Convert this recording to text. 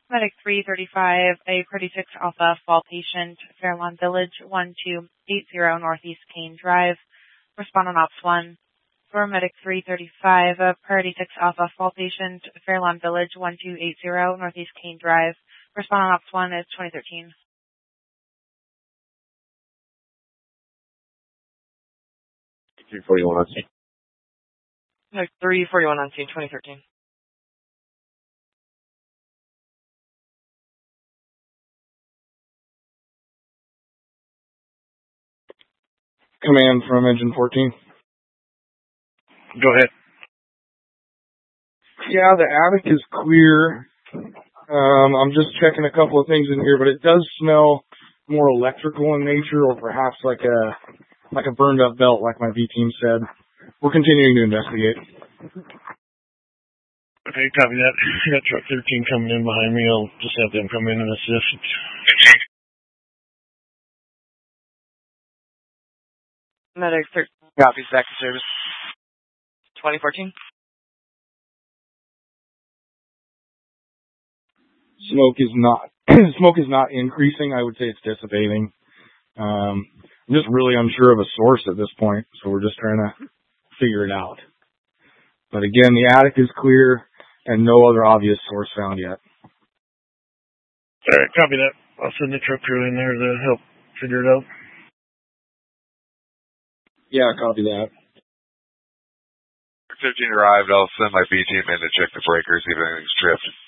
Medic 335, a Pretty 6 Alpha fall patient, Fairlawn Village, 1280 Northeast Kane Drive. Respond on Ops 1. For Medic 335, a Priority 6 Alpha fall patient, Fairlawn Village, 1280 Northeast Kane Drive. Respond on Ops 1 is 2013. 341 on scene. Medic 341 on scene, 2013. Command from Engine 14. Go ahead. Yeah, the attic is clear. I'm just checking a couple of things in here, but it does smell more electrical in nature, or perhaps like a burned up belt, like my V team said. We're continuing to investigate. Okay, copy that. I got truck 13 coming in behind me. I'll just have them come in and assist. Medic 13, copies, back to service. 2014. Smoke is not increasing. I would say it's dissipating. I'm just really unsure of a source at this point, so we're just trying to figure it out. But again, the attic is clear and no other obvious source found yet. All right, copy that. I'll send the truck crew in there to help figure it out. Yeah, copy that. 15 arrived. I'll send my B team in to check the breakers, see if anything's tripped.